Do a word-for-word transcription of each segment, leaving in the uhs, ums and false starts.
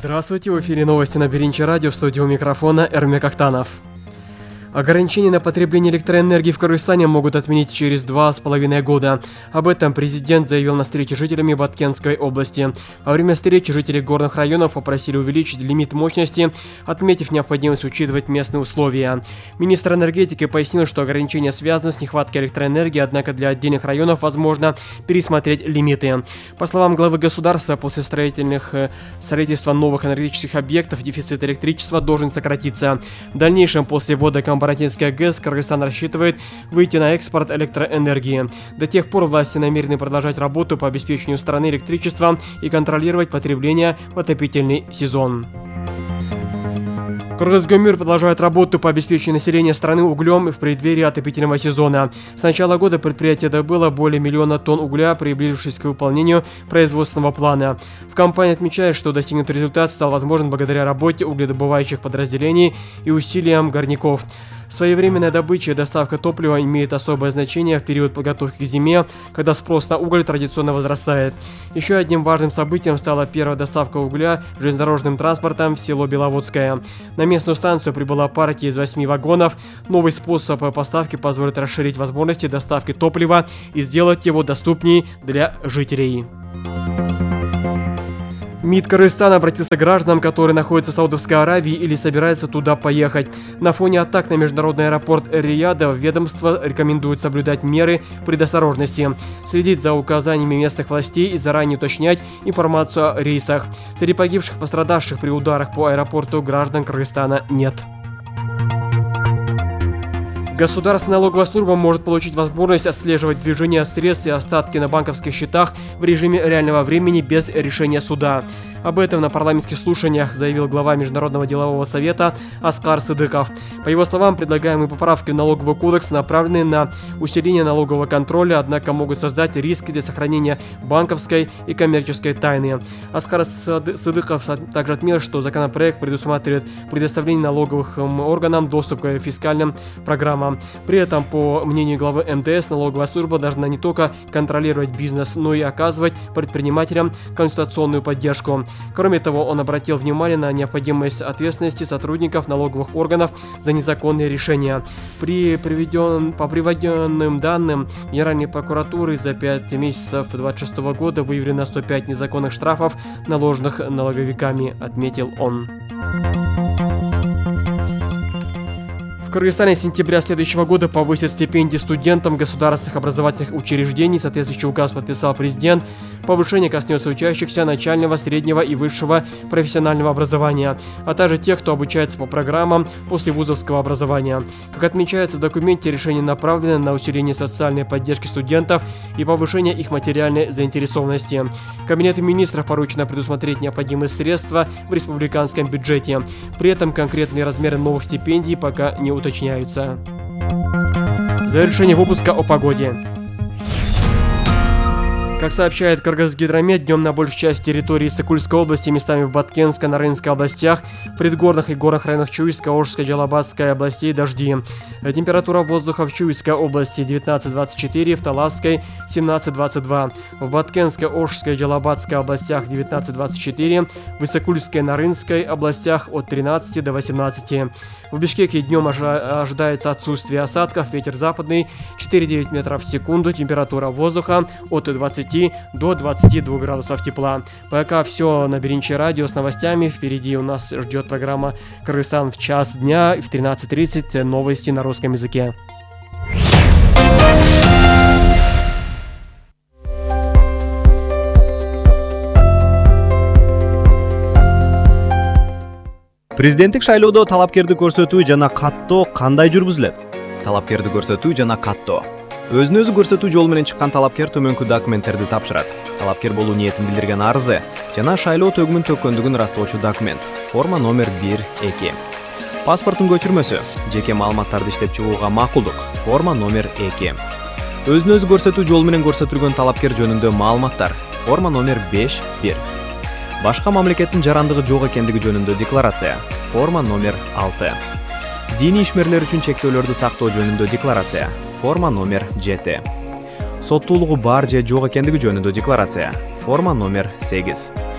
Здравствуйте, в эфире новости на Беринче радио, в студии у микрофона Эрмек Ахтанов. Ограничения на потребление электроэнергии в Кыргызстане могут отменить через два с половиной года. Об этом президент заявил на встрече с жителями Баткенской области. Во время встречи жители горных районов попросили увеличить лимит мощности, отметив необходимость учитывать местные условия. Министр энергетики пояснил, что ограничения связаны с нехваткой электроэнергии, однако для отдельных районов возможно пересмотреть лимиты. По словам главы государства, после строительных, строительства новых энергетических объектов дефицит электричества должен сократиться. В дальнейшем, после ввода компании Братинская ГЭС, Кыргызстан рассчитывает выйти на экспорт электроэнергии. До тех пор власти намерены продолжать работу по обеспечению страны электричеством и контролировать потребление в отопительный сезон. Кыргызгумир продолжает работу по обеспечению населения страны углем в преддверии отопительного сезона. С начала года предприятие добыло более миллиона тонн угля, приблизившись к выполнению производственного плана. В компании отмечают, что достигнутый результат стал возможен благодаря работе угледобывающих подразделений и усилиям горняков. Своевременная добыча и доставка топлива имеет особое значение в период подготовки к зиме, когда спрос на уголь традиционно возрастает. Еще одним важным событием стала первая доставка угля железнодорожным транспортом в село Беловодское. На местную станцию прибыла партия из восьми вагонов. Новый способ поставки позволит расширить возможности доставки топлива и сделать его доступнее для жителей. МИД Кыргызстана обратился к гражданам, которые находятся в Саудовской Аравии или собираются туда поехать. На фоне атак на международный аэропорт Эр-Рияда ведомство рекомендует соблюдать меры предосторожности, следить за указаниями местных властей и заранее уточнять информацию о рейсах. Среди погибших, пострадавших при ударах по аэропорту граждан Кыргызстана нет. Государственная налоговая служба может получить возможность отслеживать движение средств и остатки на банковских счетах в режиме реального времени без решения суда. Об этом на парламентских слушаниях заявил глава Международного делового совета Аскар Сыдыков. По его словам, предлагаемые поправки в налоговый кодекс направлены на усиление налогового контроля, однако могут создать риски для сохранения банковской и коммерческой тайны. Аскар Сыдыков также отметил, что законопроект предусматривает предоставление налоговым органам доступ к фискальным программам. При этом, по мнению главы эм дэ эс, налоговая служба должна не только контролировать бизнес, но и оказывать предпринимателям консультационную поддержку. Кроме того, он обратил внимание на необходимость ответственности сотрудников налоговых органов за незаконные решения. При приведен, по приведенным данным Генеральной прокуратуры за пять месяцев две тысячи двадцать шестого года выявлено сто пять незаконных штрафов, наложенных налоговиками, отметил он. В Кыргызстане с сентября следующего года повысят стипендии студентам государственных образовательных учреждений. Соответствующий указ подписал президент. Повышение коснется учащихся начального, среднего и высшего профессионального образования, а также тех, кто обучается по программам после вузовского образования. Как отмечается в документе, решение направлено на усиление социальной поддержки студентов и повышение их материальной заинтересованности. Кабинету министров поручено предусмотреть необходимые средства в республиканском бюджете. При этом конкретные размеры новых стипендий пока не уточняются. Завершение выпуска о погоде. Как сообщает Кыргызгидромет, днем на большей части территории Сыкульской области, местами в Баткенской, Нарынской областях, предгорных и горных районах Чуйской, Ошской, Джалабатской областей дожди. Температура воздуха в Чуйской области девятнадцать двадцать четыре, в Таласской семнадцать двадцать два, в Баткенской, Ошской, Джалабатской областях девятнадцать двадцать четыре, в Исыкульской, Нарынской областях от тринадцати до восемнадцати. В Бишкеке днем ожидается отсутствие осадков, ветер западный четыре-девять метров в секунду, температура воздуха от двадцати до двадцати двух градусов тепла. Пока все на Беринче радио с новостями. Впереди у нас ждет программа «Кыргызстан в час дня» и в тринадцать тридцать новости на русском языке. Президенттик шайлоодо талапкерди көрсөтүү жана каттоо кандай жүргүзүлөт? Талапкерди көрсөтүү жана каттоо. Өзүн өзү көрсөтүү жолу менен чыккан талапкер төмөнкү документтерди тапшырат. Талапкер болуу ниетин билдирген арызы жана шайлоо төгүмүн төккөндүгүн ырастоочу документ. Форма номер бир эки. Паспорттун көчүрмөсү, жеке маалыматтарды иштеп чыгууга макулдук. Форма номер эки. Өзүн өзү көрсөтүү жолу менен көрсөтүлгөн талапкер жөнүндө маалыматтар. Форма номер беш бир. Башка мамлекеттин жарандыгы жок экендиги жөнүндө декларация. Форма номер алты. Дини ишмерлер үчүн чектөөлөрдү сактоо жөнүндө декларация. Форма номер жети. Соттуулугу бар же жок экендиги жөнүндө декларация. Форма номер сегиз.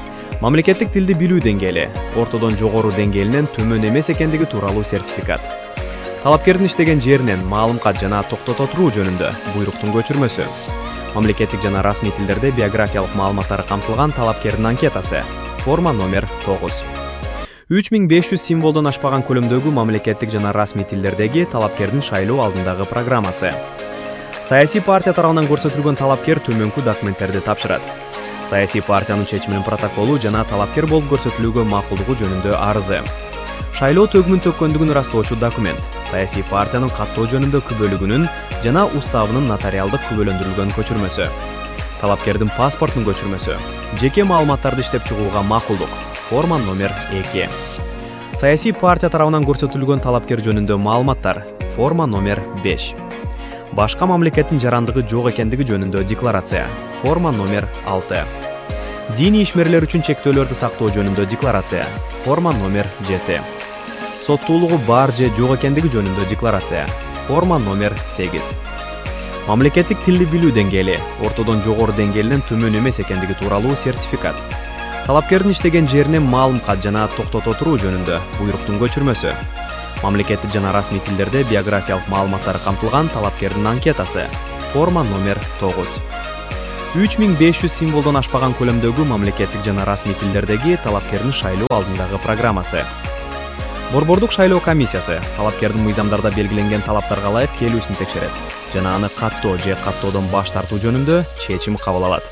Мамлекеттик тилди билүү деңгээли ортодон жогору деңгээлинен төмөн эмес экендиги тууралуу сертификат. Талапкердин иштеген жеринен маалымат жана токтото туруу жөнүндө буйруктун көчүрмөсү. Мамлекеттик жана расмий тилдерде биографиялык маалыматтары камтылган талапкердин анкетасы. Форма номер тогуз. үч миң беш жүз символдон ашпаган көлөмдөгү мамлекеттик жана расмий тилдердеги талапкердин шайлоо алдындагы программасы. Саясий партия тарабынан көрсөтүлгөн талапкер төмөнкү документтерди тапшырат. Саясий партиянын чечиминин протоколу жана талапкер болуп көрсөтүлүүгө макулдугу жөнүндө арызы. Шайлоо төгүмүн төккөндүгүн ырастоочу документ. Саясий партиянын каттоо жөнүндө күбөлүгүнүн жана уставынын нотариалдык күбөлөндүрүлгөн көчүрмөсү. Талапкердин паспортунун көчүрмөсү. Жеке маалыматтарды иштеп чыгууга макулдук. Форма номер эки. Саясий партия тарабынан көрсөтүлгөн талапкер жөнүндө маалыматтар. Форма номер беш. Башка мамлекеттин жарандыгы жок экендиги жөнүндө декларация. Форма номер алты. Диний ишмерлер үчүн чектөөлөрдү сактоо жөнүндө декларация. Форма номер жети. Соттуулугу бар же жок экендиги жөнүндө декларация. Форма номер сегиз. Мамлекеттик тилди билүү деңгээли ортодон жогору деңгээлинен төмөн эмес экендиги тууралуу сертификат. Талапкердин иштеген жеринен маалымат жана токтото туруу жөнүндө буйруктун көчүрмөсү. Мамлекеттик жана расмий тилдерде биографиялык маалыматтары камтылган талапкердин анкетасы. Форма номер тогуз. үч миң беш жүз символдон ашпаган көлөмдөгү мамлекеттик жана расмий тилдердеги талапкердин шайлоо алдындагы программасы. Борбордук шайлоо комиссиясы талапкердин мыйзамдарда белгиленген талаптарга ылайык келүүсүн текшерет жана аны каттоо же каттоодон баш тартуу жөнүндө чечим кабыл алат.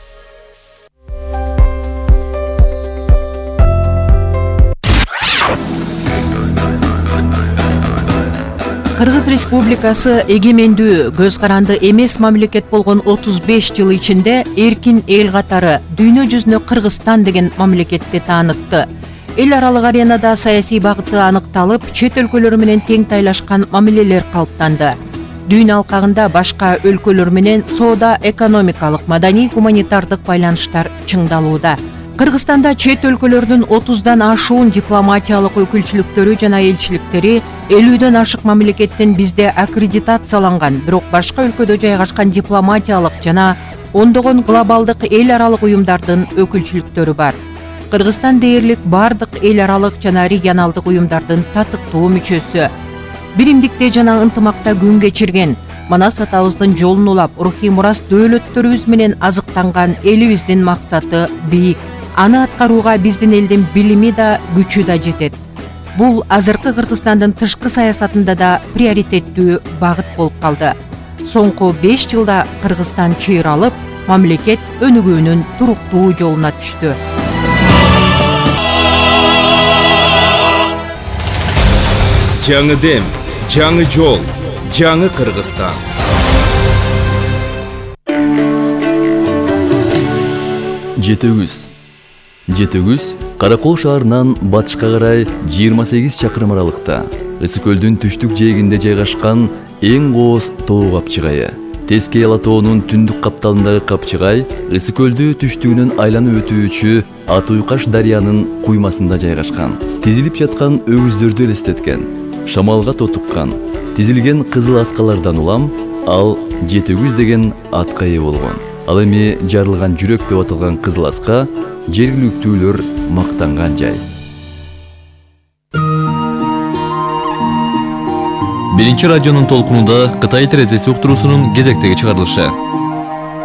Кыргыз Республикасы эгемендүү, көз каранды эмес мамлекет болгон отуз беш жыл ичинде эркин эл катары дүйнө жүзүнө Кыргызстан деген мамлекетти таанытты. Эл аралык аренада саясий багыты аныкталып, чет өлкөлөр менен тең тайлашкан мамилелер калыптанды. Дүйнө алкагында башка өлкөлөр менен соода, экономикалык, маданий, гуманитардык байланыштар чыңдалууда. Кыргызстанда чет өлкөлөрдүн отуздан ашуун дипломатиялык өкүлчүлүктөрү жана элчиликтери элүүдөн ашык мамлекеттин бизде аккредитацияланган, бирок башка өлкөдө жайгашкан дипломатиялык жана ондогон глобалдык эл аралык уюмдардын өкүлчүлүктөрү бар. Кыргызстан дээрлик бардык эл аралык жана регионалдык уюмдардын татыктуу мүчөсү. Биримдикте жана ынтымакта күн кечирген, Манас атабыздын жолун улап, рухий мурас дөөлөттөрүбүз менен азыктанган элибиздин максаты бийик. Аны аткарууга биздин элдин билими да, күчү да жетет. Бул азыркы Кыргызстандын тышкы саясатында да приоритеттүү багыт болуп калды. Соңку беш жылда Кыргызстан чыйралып, мамлекет өнүгүүнүн туруктуу жолуна түштү. Жаңы дем, жаңы жол, жаңы Кыргызстан. Жетөгүз. Жетөгүз Каракол шаарынан батышка карай жыйырма сегиз чакырым аралыкта, Ысык көлдүн түштүк жээгинде жайгашкан эң кооз тоо капчыгайы. Тескей ала тоонун түндүк капталындагы капчыгай Ысык көлдү түштүгүнөн айланып өтүүчү Ат Уйкаш дарыянын куймасында жайгашкан. Тизилип жаткан өгүздөрдү элестеткен, шамалга тотуккан, тизилген кызыл аскалардан улам ал Жетөгүз деген атка ээ болгон. Ал эми жарылган жүрөк деп аталган кызыл аска жергиликтүүлөр мактанган жай. Биринчи радионун толкунунда Кытай терезеси уктуруусунун кезектеги чыгарылышы.